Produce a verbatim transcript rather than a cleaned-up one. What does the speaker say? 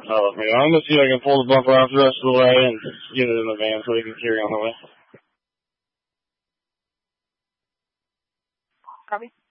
Oh, man, I'm going to see if I can pull the bumper off the rest of the way and get it in the van so we can carry on the way. Copy.